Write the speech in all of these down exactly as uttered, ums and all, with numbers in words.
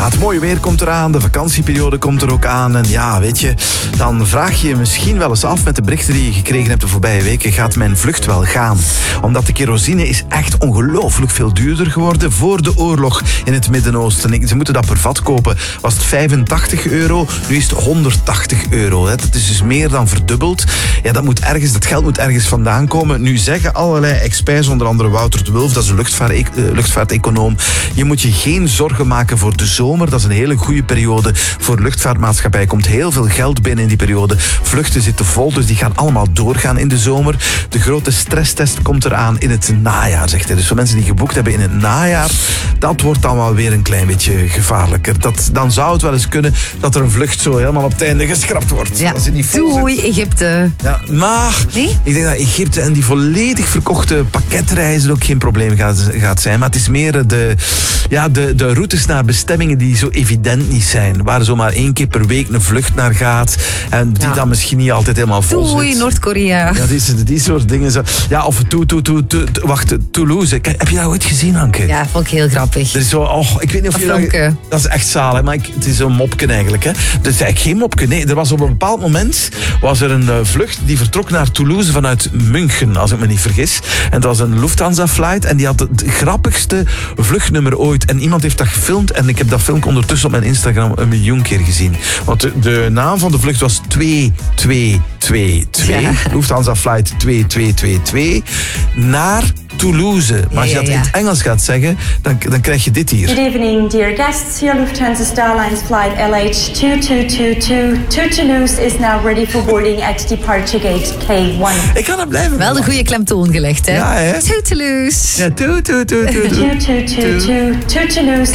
het mooie weer komt eraan, de vakantieperiode komt er ook aan. En ja, weet je, dan vraag je je misschien wel eens af met de berichten die je gekregen hebt de voorbije weken, gaat mijn vlucht wel gaan? Omdat de kerosine is echt ongelooflijk veel duurder geworden. Voor de oorlog in het Midden-Oosten, ze moeten dat per vat kopen, was het vijfentachtig euro, nu is het honderdtachtig euro. Dat is dus meer dan verdubbeld. Ja, dat, moet ergens, dat geld moet ergens vandaan komen. Nu zeggen allerlei experts, onder andere Wouter de Wulf, dat is een luchtvaart, uh, luchtvaarteconoom, je moet je geen zorgen maken voor de zomer. Dat is een hele goede periode voor de luchtvaartmaatschappij. Er komt heel veel geld binnen in die periode. Vluchten zitten vol, dus die gaan allemaal doorgaan in de zomer. De grote stresstest komt eraan in het najaar, zegt hij. Dus voor mensen die geboekt hebben in het najaar, dat wordt dan wel weer een klein beetje gevaarlijker. Dat, dan zou het wel eens kunnen dat er een vlucht zo helemaal op het einde geschrapt wordt. Ja. Als je niet vol Doei, zit. Egypte. Ja, maar Nee? ik denk dat Egypte en die volledig verkochte pakketreizen ook geen probleem gaat, gaat zijn. Maar het is meer de, ja, de, de routes naar bestemmingen die zo evident niet zijn. Waar zomaar één keer per week een vlucht naar gaat. En die Ja. dan misschien niet altijd helemaal vol zit. Doei, Noord-Korea. Ja, die, die soort dingen. Zo. Ja, of to, to, to, to, to- wacht, Toulouse. Kijk, heb je dat ooit gezien, Anke? Ja, vond ik heel grappig. Er is zo, oh, ik weet niet of je dat... Afronke. Dat is echt zalig, maar ik, het is een mopje eigenlijk. Hè. Dat is eigenlijk geen mopje. Nee, er was op een bepaald moment was er een uh, vlucht die vertrok naar Toulouse vanuit München, als ik me niet vergis. En het was een Lufthansa-flight en die had het grappigste vluchtnummer ooit. En iemand heeft dat gefilmd en ik heb dat filmpje ondertussen op mijn Instagram een miljoen keer gezien. Want de, de naam van de vlucht was twee twee twee twee. Ja. Lufthansa-flight twee twee twee twee naar Toulouse. Maar als je Ja, dat ja, in ja. het Engels gaat zeggen, dan, dan krijg je dit hier. Good evening, dear guests. Your Lufthansa Starlines flight L H two two two two to Toulouse is now ready for boarding at departure gate K one. Ik kan het blijven. Wel de goede klemtoon gelegd, hè? Ja, hè? To Toulouse. Ja, toe, toe, toe, toe, two toe. two two two to Toulouse.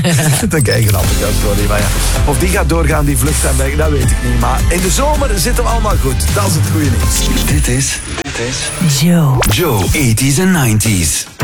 Dan krijg je een andere kant, sorry. Maar ja, of die gaat doorgaan, die vlucht, dan ben ik- dat weet ik niet. Maar in de zomer zit hem allemaal goed. Dat is het goede nieuws. Dit is, dit is Joe. Joe, eighties en nineties.